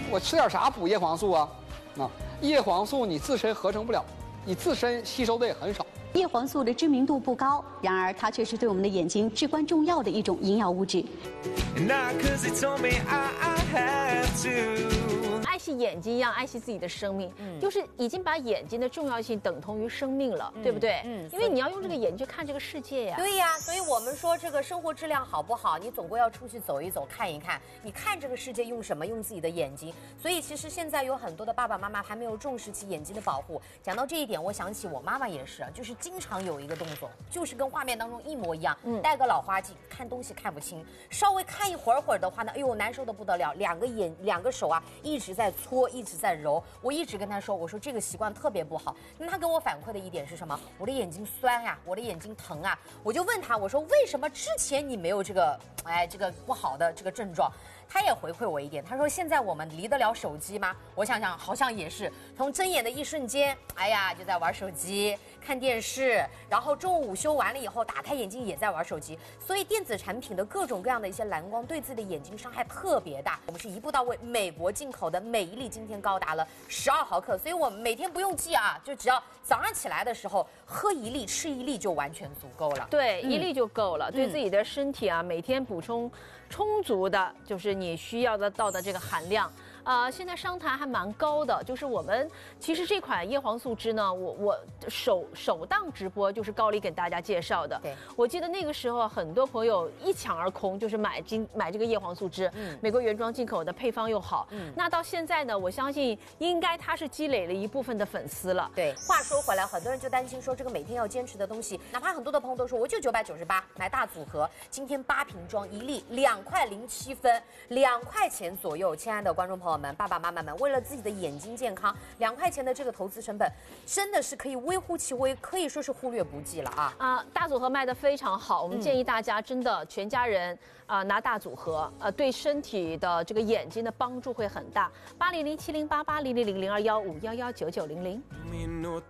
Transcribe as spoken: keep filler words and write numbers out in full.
我吃点啥补叶黄素啊？啊，叶黄素你自身合成不了，你自身吸收的也很少。 叶黄素的知名度不高，然而它却是对我们的眼睛至关重要的一种营养物质。 爱惜眼睛一样爱惜自己的生命，嗯，就是已经把眼睛的重要性等同于生命了，嗯、对不对？嗯，因为你要用这个眼睛去看这个世界呀。 对呀，所以我们说这个生活质量好不好，你总归要出去走一走，看一看。你看这个世界用什么？用自己的眼睛。所以其实现在有很多的爸爸妈妈还没有重视起眼睛的保护。讲到这一点，我想起我妈妈也是，就是经常有一个动作，就是跟画面当中一模一样，嗯，戴个老花镜，看东西看不清，稍微看一会儿会儿的话呢，哎呦，难受的不得了，两个眼两个手啊一直在搓，一直在揉。我一直跟她说，我说这个习惯特别不好。那她给我反馈的一点是什么？我的眼睛酸呀、啊，我的眼睛疼啊。我就问她，我说为什么之前你没有这个，哎，这个不好的这个症状？他也回馈我一点，他说现在我们离得了手机吗？我想想，好像也是，从睁眼的一瞬间，哎呀，就在玩手机、看电视，然后中午午休完了以后，打开眼睛也在玩手机。所以电子产品的各种各样的一些蓝光，对自己的眼睛伤害特别大。我们是一步到位，美国进口的，每一粒今天高达了十二毫克，所以我们每天不用记啊，就只要早上起来的时候喝一粒、吃一粒就完全足够了。 对，嗯、一粒就够了，对自己的身体啊，每天补充充足的，就是你需要得到的这个含量。呃，现在商谈还蛮高的，就是我们其实这款叶黄素汁呢，我我首首档直播就是高丽给大家介绍的。 对， 我记得那个时候很多朋友一抢而空，就是买今买这个叶黄素汁，嗯，美国原装进口的，配方又好，嗯，那到现在呢，我相信应该它是积累了一部分的粉丝了。 对，话说回来，很多人就担心说这个每天要坚持的东西，哪怕很多的朋友都说我就九百九十八买大组合，今天八瓶装一粒两块零七分，两块钱左右，亲爱的观众朋友们、爸爸妈妈们，为了自己的眼睛健康，两块钱的这个投资成本，真的是可以微乎其微，可以说是忽略不计了啊！ 啊，大组合卖得非常好，我们建议大家真的全家人啊、呃、拿大组合，呃，对身体的这个眼睛的帮助会很大。八零零七零八八零零零零二幺五幺幺九九零零。